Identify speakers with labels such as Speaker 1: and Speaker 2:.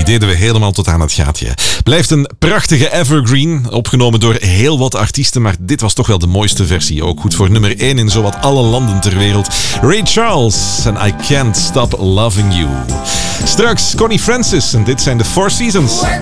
Speaker 1: deden we helemaal tot aan het gaatje. Blijft een prachtige evergreen, opgenomen door heel wat artiesten, maar dit was toch wel de mooiste versie. Ook goed voor nummer 1 in zowat alle landen ter wereld. Ray Charles en I Can't Stop Loving You. Straks Connie Francis en dit zijn de Four Seasons.